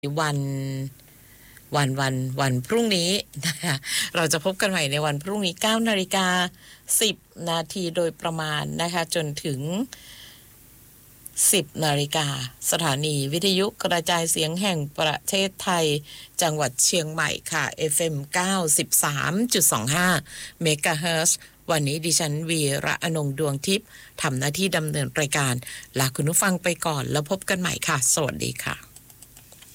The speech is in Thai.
วันวันพรุ่งนี้นะคะเราจะพบกันใหม่ในวันพรุ่งนี้ 9:10 นาทีโดยประมาณนะคะจนถึง 10 นาฬิกาสถานีวิทยุกระจายเสียงแห่งประเทศไทยจังหวัดเชียงใหม่ค่ะ FM 93.25 เมกะเฮิรตซ์วันนี้ดิฉันวีระอนงค์ดวงทิพย์ทำหน้าที่ดำเนินรายการลาคุณผู้ฟังไปก่อนแล้วพบกันใหม่ค่ะสวัสดีค่ะ